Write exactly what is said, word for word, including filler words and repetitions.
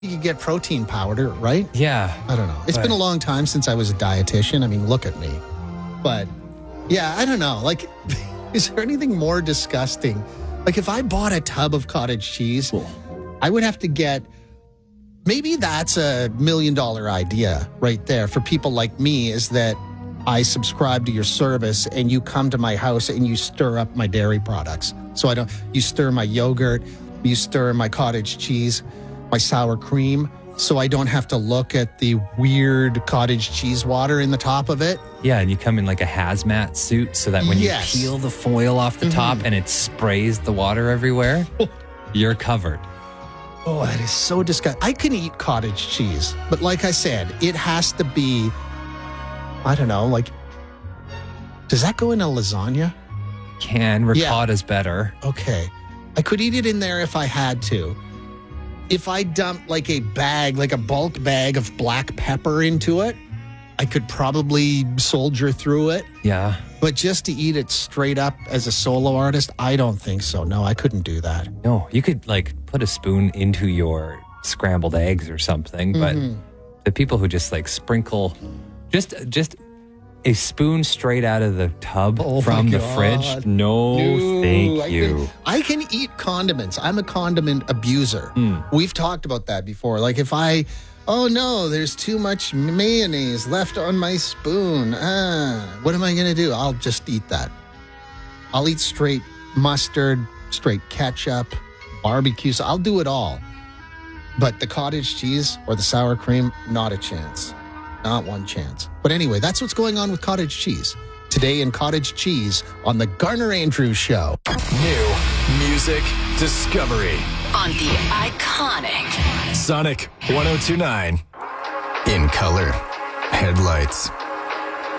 You can get protein powder, right? Yeah. I don't know. It's but- been a long time since I was a dietitian. I mean, look at me. But yeah, I don't know. Like, is there anything more disgusting? Like, if I bought a tub of cottage cheese, I would have to get, maybe that's a million dollar idea right there for people like me, is that I subscribe to your service and you come to my house and you stir up my dairy products. So I don't, you stir my yogurt, you stir my cottage cheese, my sour cream, so I don't have to look at the weird cottage cheese water in the top of it. Yeah, and you come in like a hazmat suit so that when Yes. you peel the foil off the top and it sprays the water everywhere, you're covered. Oh, that is so disgusting. I can eat cottage cheese, but like I said, it has to be, I don't know, like, does that go in a lasagna? Can. Ricotta's better. Okay. I could eat it in there if I had to. If I dumped like a bag, like a bulk bag of black pepper into it, I could probably soldier through it. Yeah. But just to eat it straight up as a solo artist, I don't think so. No, I couldn't do that. No, you could like put a spoon into your scrambled eggs or something, but the people who just like sprinkle just just a spoon straight out of the tub Oh from my the God. fridge, no, No, thank I you. Can, I can eat condiments. I'm a condiment abuser. We've talked about that before. Like if I, oh no, there's too much mayonnaise left on my spoon. Ah, what am I going to do? I'll just eat that. I'll eat straight mustard, straight ketchup, barbecue. So I'll do it all. But the cottage cheese or the sour cream, not a chance. Not one chance. But anyway, that's what's going on with cottage cheese. Today in Cottage Cheese on the Garner Andrews Show. New music discovery. On the iconic Sonic one oh two point nine. In color. Headlights.